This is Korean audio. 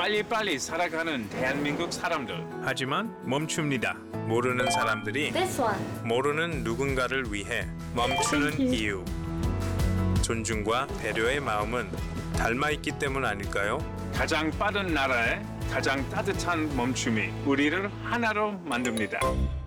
빨리빨리 살아가는 대한민국 사람들. 하지만 멈춥니다. 모르는 사람들이 This one. 모르는 누군가를 위해 멈추는 이유. 존중과 배려의 마음은 닮아있기 때문 아닐까요? 가장 빠른 나라에 가장 따뜻한 멈춤이 우리를 하나로 만듭니다.